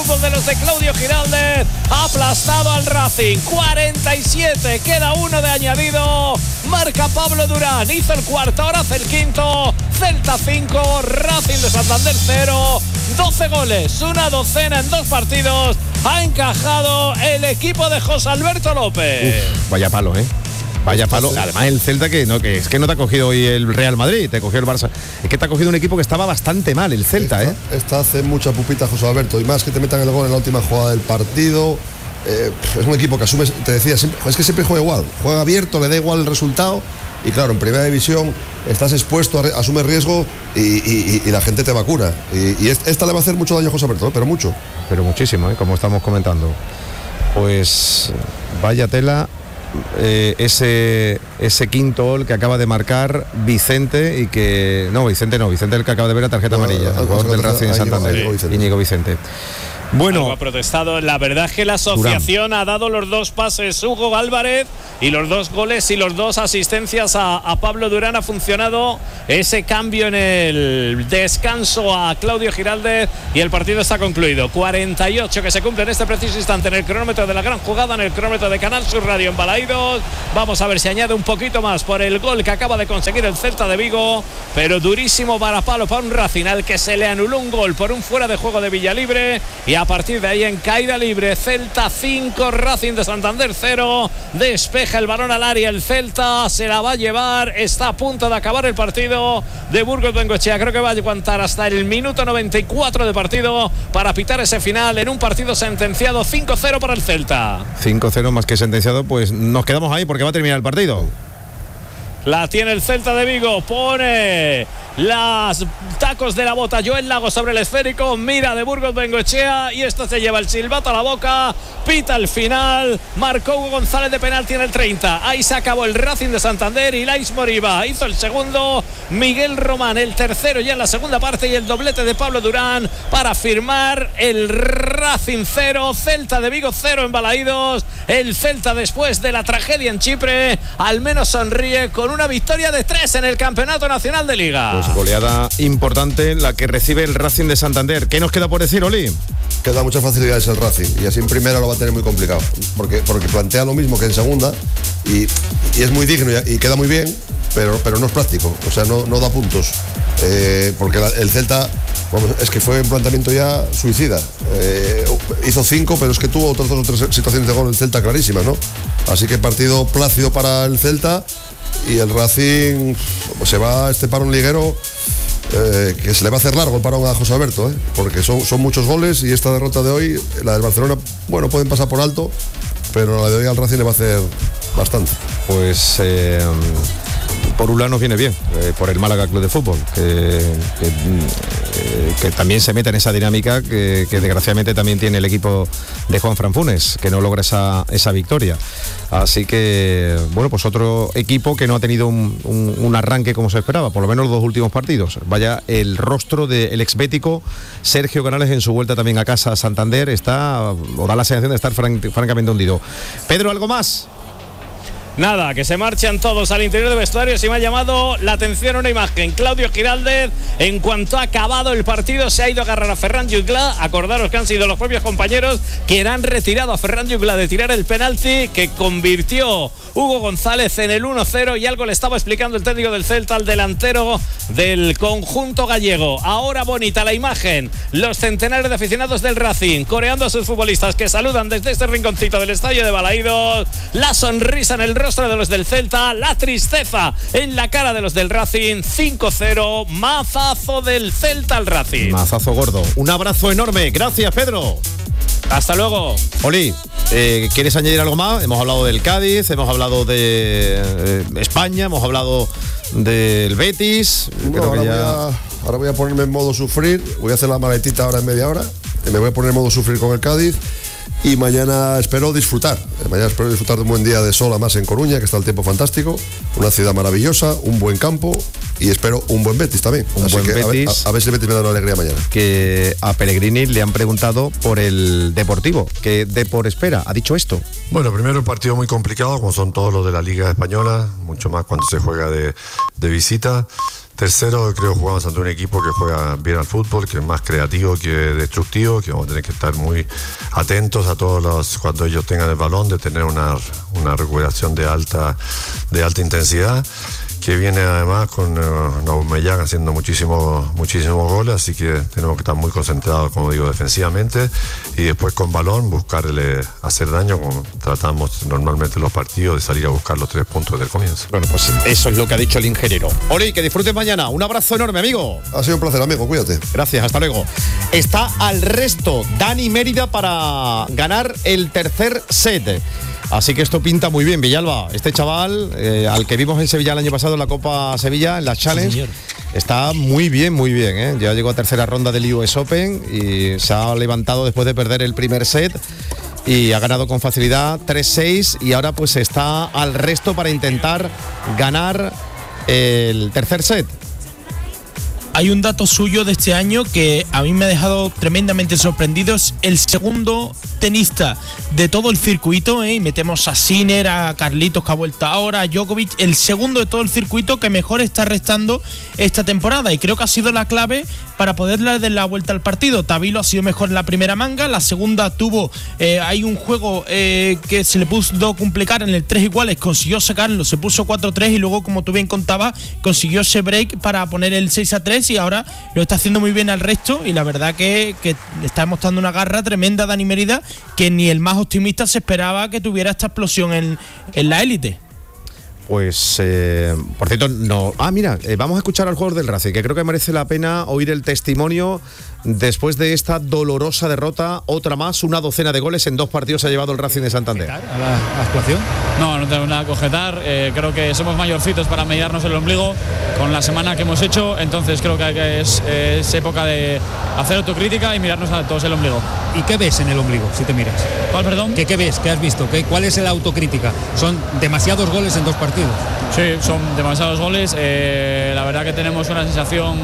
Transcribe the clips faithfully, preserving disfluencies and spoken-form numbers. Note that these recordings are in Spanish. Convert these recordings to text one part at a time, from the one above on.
fútbol de los de Claudio Giraldez ha aplastado al Racing. cuarenta y siete, queda uno de añadido. Marca Pablo Durán, hizo el cuarto, ahora hace el quinto. Celta cinco, Racing de Santander cero. doce goles, una docena en dos partidos. Ha encajado el equipo de José Alberto López. Uf, vaya palo, ¿eh? Vaya palo. Además el Celta que no que es que no te ha cogido hoy el Real Madrid, te cogió el Barça. Es que te ha cogido un equipo que estaba bastante mal, el Celta, esta, ¿eh? Esta hace mucha pupita José Alberto, y más que te metan el gol en la última jugada del partido. Eh, es un equipo que asume, te decía, siempre, es que siempre juega igual, juega abierto, le da igual el resultado. Y claro, en primera división estás expuesto, asumes riesgo y, y, y la gente te vacuna. Y, y esta le va a hacer mucho daño a José Alberto, ¿eh? Pero mucho. Pero muchísimo, ¿eh? Como estamos comentando. Pues vaya tela. Eh, ese ese quinto gol que acaba de marcar Vicente y que no Vicente no Vicente el que acaba de ver la tarjeta no, amarilla, el jugador del Racing de Santander, Íñigo Vicente. Íñigo Vicente. Bueno, algo ha protestado. La verdad es que la asociación Durán ha dado los dos pases Hugo Álvarez y los dos goles y los dos asistencias a, a Pablo Durán. Ha funcionado ese cambio en el descanso a Claudio Giraldez y el partido está concluido. cuarenta y ocho que se cumple en este preciso instante en el cronómetro de la gran jugada, en el cronómetro de Canal Sur Radio en Balaídos. Vamos a ver si añade un poquito más por el gol que acaba de conseguir el Celta de Vigo, pero durísimo varapalo para un Racing al que se le anuló un gol por un fuera de juego de Villalibre, y a partir de ahí en caída libre, Celta cinco, Racing de Santander cero. Despeja el balón al área el Celta, se la va a llevar, está a punto de acabar el partido de Burgos Bengoechea. Creo que va a aguantar hasta el minuto noventa y cuatro de partido para pitar ese final en un partido sentenciado cinco cero para el Celta. cinco cero más que sentenciado, pues nos quedamos ahí porque va a terminar el partido. La tiene el Celta de Vigo, pone las tacos de la bota Joel Lago sobre el esférico, mira de Burgos Bengoechea y esto se lleva el silbato a la boca, pita el final, marcó Hugo González de penalti en el treinta, ahí se acabó el Racing de Santander y Lais Moriba hizo el segundo, Miguel Román el tercero ya en la segunda parte y el doblete de Pablo Durán para firmar el Racing cero, Celta de Vigo cero en Balaídos. El Celta, después de la tragedia en Chipre, al menos sonríe con una victoria de tres en el Campeonato Nacional de Liga. Pues goleada importante la que recibe el Racing de Santander. ¿Qué nos queda por decir, Oli? Queda muchas facilidades el Racing y así en primera lo va a tener muy complicado porque, porque plantea lo mismo que en segunda y, y es muy digno y, y queda muy bien, pero, pero no es práctico, o sea, no, no da puntos, eh, porque la, el Celta, vamos, es que fue un planteamiento ya suicida, eh, hizo cinco, pero es que tuvo otras dos o tres situaciones de gol el Celta clarísimas, ¿no? Así que partido plácido para el Celta y el Racing se va a este parón liguero, eh, que se le va a hacer largo el parón a José Alberto, ¿eh? Porque son, son muchos goles y esta derrota de hoy, la del Barcelona, bueno, pueden pasar por alto, pero la de hoy al Racing le va a hacer bastante. Pues eh, por un lado nos viene bien, eh, por el Málaga Club de Fútbol, que, que, eh, que también se mete en esa dinámica que, que desgraciadamente también tiene el equipo de Juan Fran Funes, que no logra esa, esa victoria. Así que, bueno, pues otro equipo que no ha tenido un, un, un arranque como se esperaba, por lo menos los dos últimos partidos. Vaya, el rostro del exbético Sergio Canales en su vuelta también a casa a Santander está, o da la sensación de estar fran, francamente hundido. Pedro, ¿algo más? Nada, que se marchan todos al interior del vestuario. Si me ha llamado la atención una imagen, Claudio Giraldez, en cuanto ha acabado el partido, se ha ido a agarrar a Ferran Jutgla. Acordaros que han sido los propios compañeros que han retirado a Ferran Jutgla de tirar el penalti que convirtió Hugo González en el uno cero, y algo le estaba explicando el técnico del Celta al delantero del conjunto gallego. Ahora bonita la imagen, los centenares de aficionados del Racing coreando a sus futbolistas que saludan desde este rinconcito del estadio de Balaídos, la sonrisa en el rostro de los del Celta, la tristeza en la cara de los del Racing. Cinco cero, mazazo del Celta al Racing. Mazazo gordo. Un abrazo enorme. Gracias, Pedro. Hasta luego. Oli, eh, ¿quieres añadir algo más? Hemos hablado del Cádiz, hemos hablado de eh, España, hemos hablado del Betis. No, Creo ahora, que ya... voy a, ahora voy a ponerme en modo sufrir. Voy a hacer la maletita ahora en media hora. Me voy a poner en modo sufrir con el Cádiz. Y mañana espero disfrutar. Mañana espero disfrutar de un buen día de sol, además en Coruña, que está el tiempo fantástico. Una ciudad maravillosa, un buen campo. Y espero un buen Betis también. Un Así buen que Betis. A ver, a, a ver si el Betis me da una alegría mañana. Que a Pellegrini le han preguntado por el Deportivo. ¿Qué Depor espera? Ha dicho esto. Bueno, primero un partido muy complicado, como son todos los de la Liga Española, mucho más cuando se juega de, de visita. Tercero, creo que jugamos ante un equipo que juega bien al fútbol, que es más creativo que destructivo, que vamos a tener que estar muy atentos a todos los, cuando ellos tengan el balón, de tener una, una recuperación de alta, de alta intensidad, que viene además con uh, Aubameyang haciendo muchísimos muchísimos goles, así que tenemos que estar muy concentrados, como digo, defensivamente, y después con balón buscarle hacer daño, como tratamos normalmente en los partidos, de salir a buscar los tres puntos del comienzo. Bueno, pues eso es lo que ha dicho el ingeniero. Oli, que disfrutes mañana. Un abrazo enorme, amigo. Ha sido un placer, amigo, cuídate. Gracias, hasta luego. Está al resto Dani Mérida para ganar el tercer set. Así que esto pinta muy bien, Villalba. Este chaval, eh, al que vimos en Sevilla el año pasado en la Copa Sevilla, en la Challenge, sí, está muy bien, muy bien, ¿eh? Ya llegó a tercera ronda del U S Open y se ha levantado después de perder el primer set y ha ganado con facilidad tres seis, y ahora pues está al resto para intentar ganar el tercer set. Hay un dato suyo de este año que a mí me ha dejado tremendamente sorprendido. Es el segundo tenista de todo el circuito, ¿eh? Y metemos a Sinner, a Carlitos, que ha vuelto ahora, a Djokovic. El segundo de todo el circuito que mejor está restando esta temporada. Y creo que ha sido la clave para poderle dar la vuelta al partido. Tabilo ha sido mejor en la primera manga. La segunda tuvo, eh, hay un juego eh, que se le pudo complicar en el tres iguales. Consiguió sacarlo, se puso cuatro tres y luego, como tú bien contabas, consiguió ese break para poner el seis a tres. Y ahora lo está haciendo muy bien al resto, y la verdad que, que está mostrando una garra tremenda Dani Mérida, que ni el más optimista se esperaba que tuviera esta explosión en, en la élite. Pues, eh, por cierto, no. Ah, mira, eh, vamos a escuchar al jugador del Racing, que creo que merece la pena oír el testimonio después de esta dolorosa derrota. Otra más, una docena de goles en dos partidos ha llevado el Racing de Santander. ¿A la, a la actuación? No, no tengo nada que objetar. Eh, creo que somos mayorcitos para mirarnos el ombligo con la semana que hemos hecho. Entonces creo que es, es época de hacer autocrítica y mirarnos a todos el ombligo. ¿Y qué ves en el ombligo, si te miras? ¿Cuál, perdón? ¿Qué, qué ves? ¿Qué has visto? ¿Qué, ¿Cuál es la autocrítica? Son demasiados goles en dos partidos. Sí, son demasiados goles. Eh, la verdad que tenemos una sensación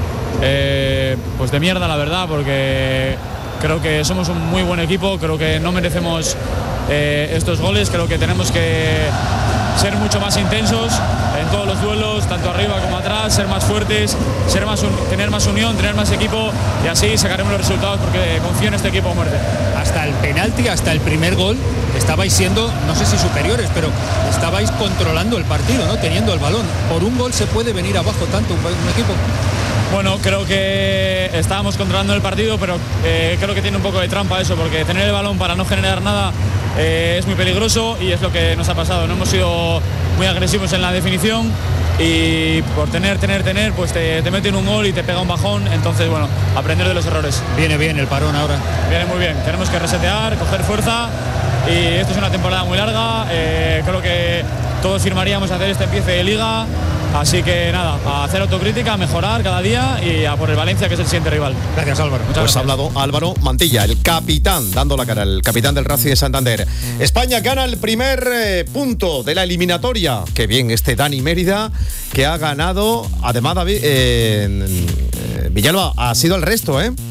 eh, pues de mierda, la verdad, porque creo que somos un muy buen equipo. Creo que no merecemos eh, estos goles. Creo que tenemos que ser mucho más intensos en todos los duelos, tanto arriba como atrás, ser más fuertes, ser más un, tener más unión, tener más equipo, y así sacaremos los resultados, porque confío en este equipo a muerte. Hasta el penalti, hasta el primer gol, estabais siendo, no sé si superiores, pero estabais controlando el partido, ¿no? Teniendo el balón. Por un gol se puede venir abajo tanto un, un equipo. Bueno, creo que estábamos controlando el partido, pero eh, creo que tiene un poco de trampa eso, porque tener el balón para no generar nada eh, es muy peligroso, y es lo que nos ha pasado. No hemos sido muy agresivos en la definición, y por tener, tener, tener, pues te, te meten un gol y te pega un bajón. Entonces, bueno, aprender de los errores. Viene bien el parón ahora. Viene muy bien. Tenemos que resetear, coger fuerza, y esto es una temporada muy larga. Eh, creo que todos firmaríamos hacer este empiece de liga. Así que nada, a hacer autocrítica, a mejorar cada día y a por el Valencia, que es el siguiente rival. Gracias, Álvaro. Muchas pues gracias. Ha hablado Álvaro Mantilla, el capitán, dando la cara, el capitán del Racing de Santander. España gana el primer eh, punto de la eliminatoria. Qué bien este Dani Mérida, que ha ganado. Además, David, eh, eh, Villalba, ha sido el resto, ¿eh?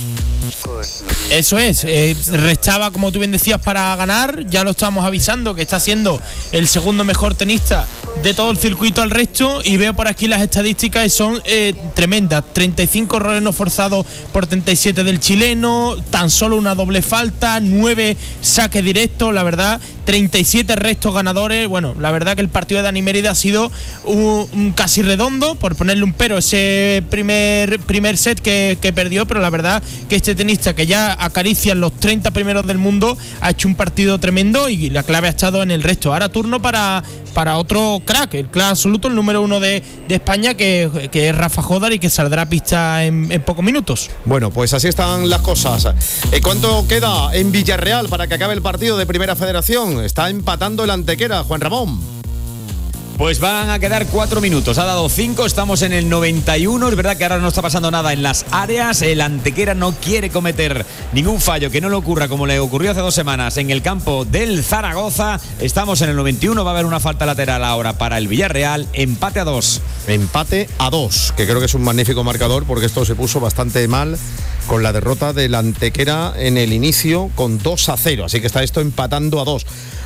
Eso es, eh, restaba, como tú bien decías, para ganar. Ya lo estábamos avisando, que está siendo el segundo mejor tenista de todo el circuito al resto, y veo por aquí las estadísticas y son eh, tremendas. treinta y cinco errores no forzados por treinta y siete del chileno, tan solo una doble falta, nueve saques directos, la verdad, treinta y siete restos ganadores. Bueno, la verdad que el partido de Dani Mérida ha sido un, un casi redondo, por ponerle un pero ese primer, primer set que, que perdió, pero la verdad que este tenista, que ya acaricia los treinta primeros del mundo, ha hecho un partido tremendo, y la clave ha estado en el resto. Ahora turno para, para otro crack, el crack absoluto, el número uno de, de España, que, que es Rafa Jodar, y que saldrá a pista en, en pocos minutos. Bueno, pues así están las cosas. ¿Cuánto queda en Villarreal para que acabe el partido de Primera Federación? Está empatando el Antequera, Juan Ramón. Pues van a quedar cuatro minutos, ha dado cinco, estamos en el noventa y uno, es verdad que ahora no está pasando nada en las áreas, el Antequera no quiere cometer ningún fallo que no le ocurra como le ocurrió hace dos semanas en el campo del Zaragoza. Estamos en el noventa y uno, va a haber una falta lateral ahora para el Villarreal, empate a dos. Empate a dos, que creo que es un magnífico marcador, porque esto se puso bastante mal con la derrota del Antequera en el inicio con dos a cero, así que está esto empatando a dos.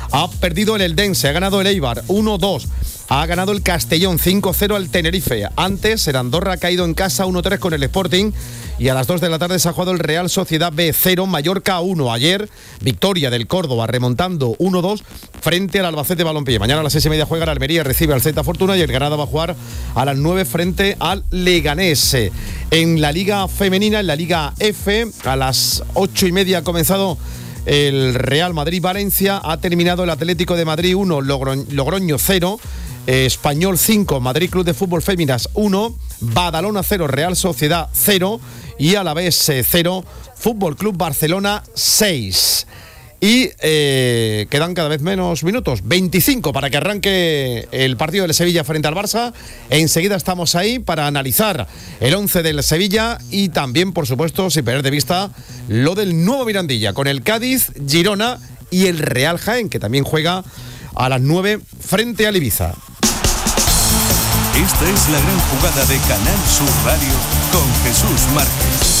Ha perdido el Eldense, ha ganado el Eibar uno dos. Ha ganado el Castellón cinco cero al Tenerife. Antes el Andorra ha caído en casa uno tres con el Sporting. Y a las dos de la tarde se ha jugado el Real Sociedad B cero, Mallorca uno. Ayer, victoria del Córdoba remontando uno dos frente al Albacete Balompié. Mañana a las seis y media juega el Almería, recibe al Celta Fortuna y el Granada va a jugar a las nueve frente al Leganés. En la Liga Femenina, en la Liga F, a las ocho y media ha comenzado el Real Madrid-Valencia. Ha terminado el Atlético de Madrid uno, Logroño cero. Español cinco, Madrid Club de Fútbol Féminas uno, Badalona cero, Real Sociedad cero y Alavés cero, Fútbol Club Barcelona seis. Y eh, quedan cada vez menos minutos, veinticinco para que arranque el partido del Sevilla frente al Barça. Enseguida estamos ahí para analizar el once del Sevilla y también, por supuesto, sin perder de vista lo del nuevo Mirandilla, con el Cádiz, Girona y el Real Jaén, que también juega a las nueve frente al Ibiza. Esta es la gran jugada de Canal Sur Radio con Jesús Márquez.